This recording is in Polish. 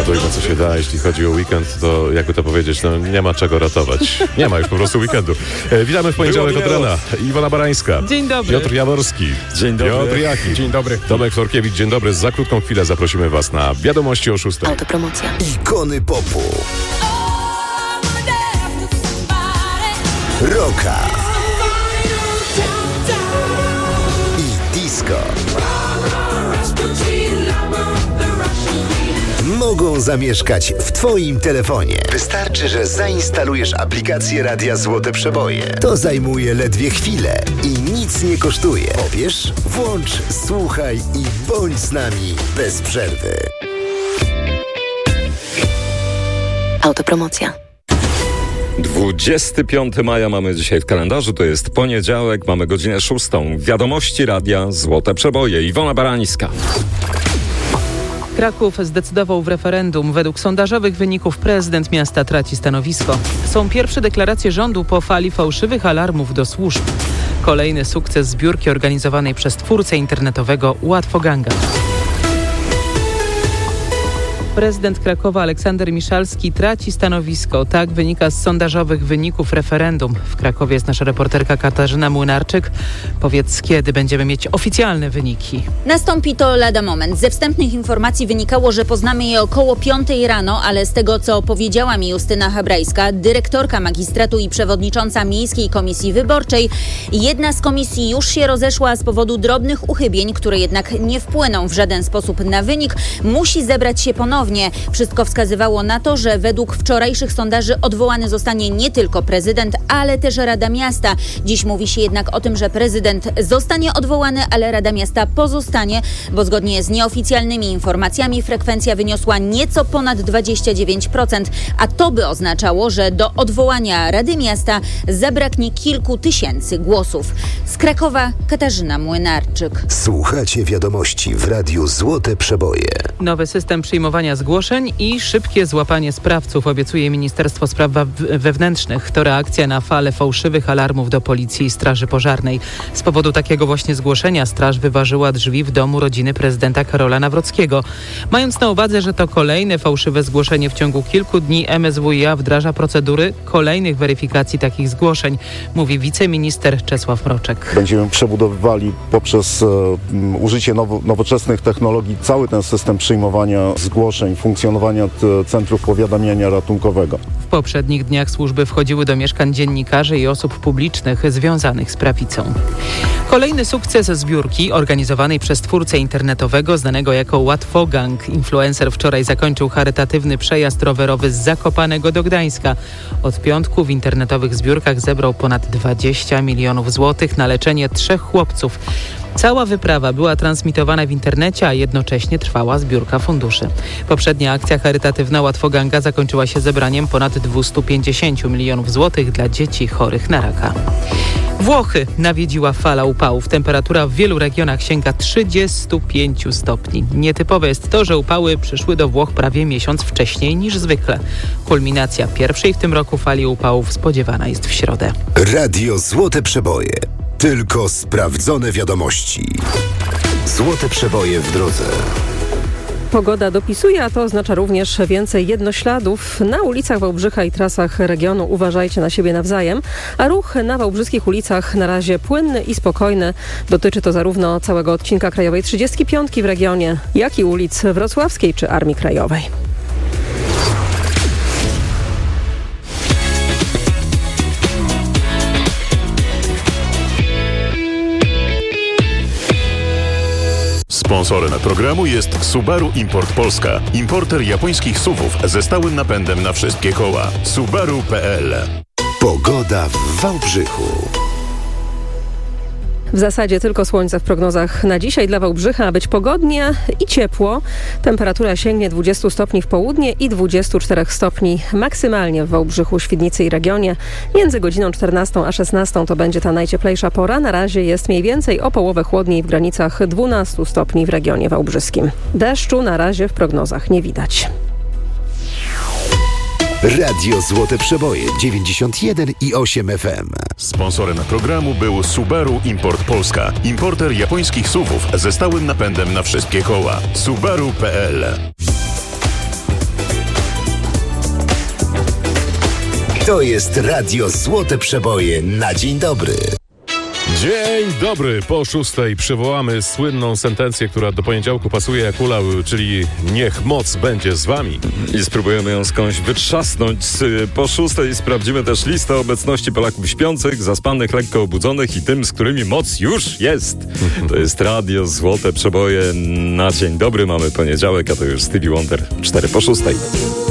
Ratujmy co się da, jeśli chodzi o weekend, to jakby to powiedzieć, nie ma czego ratować. Nie ma już po prostu weekendu. Witamy w poniedziałek od rana. Iwona Barańska. Dzień dobry. Piotr Jaworski. Dzień dobry. Piotr Jaki. Dzień dobry. Tomek Florkiewicz, dzień dobry. Za krótką chwilę zaprosimy Was na Wiadomości o 6. Autopromocja. Ikony popu. Rocka. I disco. Mogą zamieszkać w Twoim telefonie. Wystarczy, że zainstalujesz aplikację Radia Złote Przeboje. To zajmuje ledwie chwilę i nic nie kosztuje. Powiesz, włącz, słuchaj i bądź z nami bez przerwy. Autopromocja. 25 maja mamy dzisiaj w kalendarzu, to jest poniedziałek, mamy godzinę 6. Wiadomości Radia Złote Przeboje. Iwona Barańska. Kraków zdecydował w referendum. Według sondażowych wyników prezydent miasta traci stanowisko. Są pierwsze deklaracje rządu po fali fałszywych alarmów do służb. Kolejny sukces zbiórki organizowanej przez twórcę internetowego Łatwoganga. Prezydent Krakowa Aleksander Miszalski traci stanowisko. Tak wynika z sondażowych wyników referendum. W Krakowie jest nasza reporterka Katarzyna Młynarczyk. Powiedz, kiedy będziemy mieć oficjalne wyniki? Nastąpi to lada moment. Ze wstępnych informacji wynikało, że poznamy je około 5 rano, ale z tego, co powiedziała mi Justyna Habrajska, dyrektorka magistratu i przewodnicząca Miejskiej Komisji Wyborczej, jedna z komisji już się rozeszła z powodu drobnych uchybień, które jednak nie wpłyną w żaden sposób na wynik. Musi zebrać się ponownie. Wszystko wskazywało na to, że według wczorajszych sondaży odwołany zostanie nie tylko prezydent, ale też Rada Miasta. Dziś mówi się jednak o tym, że prezydent zostanie odwołany, ale Rada Miasta pozostanie, bo zgodnie z nieoficjalnymi informacjami frekwencja wyniosła nieco ponad 29%, a to by oznaczało, że do odwołania Rady Miasta zabraknie kilku tysięcy głosów. Z Krakowa Katarzyna Młynarczyk. Słuchacie wiadomości w Radiu Złote Przeboje. Nowy system przyjmowania zgłoszeń i szybkie złapanie sprawców, obiecuje Ministerstwo Spraw Wewnętrznych. To reakcja na falę fałszywych alarmów do Policji i Straży Pożarnej. Z powodu takiego właśnie zgłoszenia straż wyważyła drzwi w domu rodziny prezydenta Karola Nawrockiego. Mając na uwadze, że to kolejne fałszywe zgłoszenie w ciągu kilku dni, MSWiA wdraża procedury kolejnych weryfikacji takich zgłoszeń, mówi wiceminister Czesław Mroczek. Będziemy przebudowywali poprzez użycie nowoczesnych technologii cały ten system przyjmowania zgłoszeń, funkcjonowania centrów powiadamiania ratunkowego. W poprzednich dniach służby wchodziły do mieszkań dziennikarzy i osób publicznych związanych z prawicą. Kolejny sukces zbiórki organizowanej przez twórcę internetowego znanego jako Łatwogang. Influencer wczoraj zakończył charytatywny przejazd rowerowy z Zakopanego do Gdańska. Od piątku w internetowych zbiórkach zebrał ponad 20 milionów złotych na leczenie 3 chłopców. Cała wyprawa była transmitowana w internecie, a jednocześnie trwała zbiórka funduszy. Poprzednia akcja charytatywna Łatwoganga zakończyła się zebraniem ponad 250 milionów złotych dla dzieci chorych na raka. Włochy nawiedziła fala upałów. Temperatura w wielu regionach sięga 35 stopni. Nietypowe jest to, że upały przyszły do Włoch prawie miesiąc wcześniej niż zwykle. Kulminacja pierwszej w tym roku fali upałów spodziewana jest w środę. Radio Złote Przeboje. Tylko sprawdzone wiadomości. Złote Przeboje w drodze. Pogoda dopisuje, a to oznacza również więcej jednośladów. Na ulicach Wałbrzycha i trasach regionu uważajcie na siebie nawzajem, a ruch na wałbrzyskich ulicach na razie płynny i spokojny. Dotyczy to zarówno całego odcinka Krajowej 35 w regionie, jak i ulic Wrocławskiej czy Armii Krajowej. Sponsorem programu jest Subaru Import Polska. Importer japońskich SUV-ów ze stałym napędem na wszystkie koła. Subaru.pl. Pogoda w Wałbrzychu. W zasadzie tylko słońce w prognozach na dzisiaj dla Wałbrzycha, a być pogodnie i ciepło. Temperatura sięgnie 20 stopni w południe i 24 stopni maksymalnie w Wałbrzychu, Świdnicy i regionie. Między godziną 14 a 16 to będzie ta najcieplejsza pora. Na razie jest mniej więcej o połowę chłodniej w granicach 12 stopni w regionie wałbrzyskim. Deszczu na razie w prognozach nie widać. Radio Złote Przeboje 91,8 FM. Sponsorem programu był Subaru Import Polska. Importer japońskich SUV-ów ze stałym napędem na wszystkie koła. Subaru.pl. To jest Radio Złote Przeboje na dzień dobry. Dzień dobry, po 6:00 przywołamy słynną sentencję, która do poniedziałku pasuje jak ulał, czyli niech moc będzie z wami. I spróbujemy ją skądś wytrzasnąć. Po 6:00 sprawdzimy też listę obecności Polaków śpiących, zaspanych, lekko obudzonych i tym, z którymi moc już jest. To jest Radio Złote Przeboje na dzień dobry. Mamy poniedziałek, a to już Stevie Wonder, 4 po 6:00.